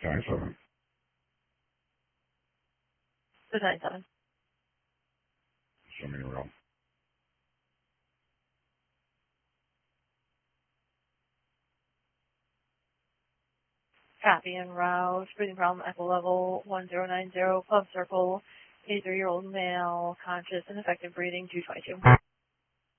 97. The 97. Show me your route. Copy and route. Breathing problem, echo level 1090, pub circle, 83-year-old male, conscious, ineffective breathing, 222.